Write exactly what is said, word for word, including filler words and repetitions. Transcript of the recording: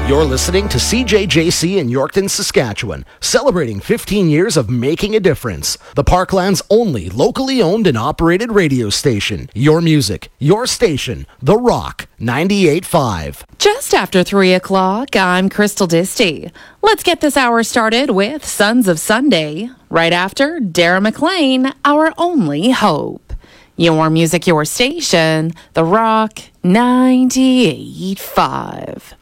You're listening to C J J C in Yorkton, Saskatchewan, celebrating fifteen years of making a difference. The Parkland's only locally owned and operated radio station. Your music, your station, The Rock, ninety-eight point five. Just after three o'clock, I'm Crystal Disty. Let's get this hour started with Sons of Sunday. Right after, Dara McLean, Our Only Hope. Your music, your station, The Rock, ninety-eight point five.